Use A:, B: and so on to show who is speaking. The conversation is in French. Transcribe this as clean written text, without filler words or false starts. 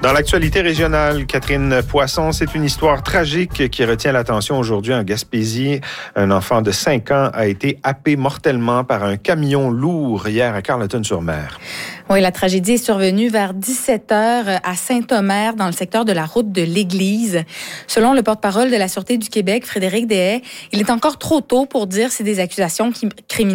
A: Dans l'actualité régionale, Catherine Poisson, c'est une histoire tragique qui retient l'attention aujourd'hui en Gaspésie. Un enfant de 5 ans a été happé mortellement par un camion lourd hier à Carleton-sur-Mer.
B: Oui, la tragédie est survenue vers 17h à Saint-Omer, dans le secteur de la route de l'Église. Selon le porte-parole de la Sûreté du Québec, Frédéric Deshaies, il est encore trop tôt pour dire si des accusations criminelles